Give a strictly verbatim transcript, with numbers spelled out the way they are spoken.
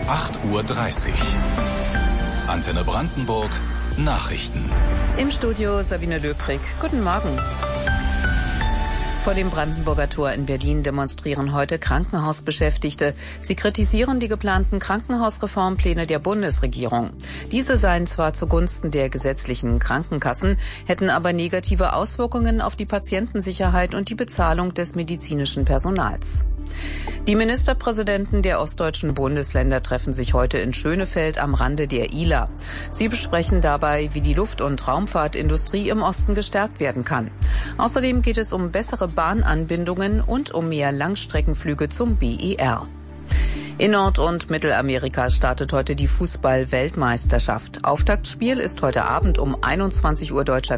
acht Uhr dreißig. Antenne Brandenburg, Nachrichten. Im Studio Sabine Löbrig. Guten Morgen. Vor dem Brandenburger Tor in Berlin demonstrieren heute Krankenhausbeschäftigte. Sie kritisieren die geplanten Krankenhausreformpläne der Bundesregierung. Diese seien zwar zugunsten der gesetzlichen Krankenkassen, hätten aber negative Auswirkungen auf die Patientensicherheit und die Bezahlung des medizinischen Personals. Die Ministerpräsidenten der ostdeutschen Bundesländer treffen sich heute in Schönefeld am Rande der Ihler. Sie besprechen dabei, wie die Luft- und Raumfahrtindustrie im Osten gestärkt werden kann. Außerdem geht es um bessere Bahnanbindungen und um mehr Langstreckenflüge zum B E R. In Nord- und Mittelamerika startet heute die Fußball-Weltmeisterschaft. Auftaktspiel ist heute Abend um einundzwanzig Uhr deutscher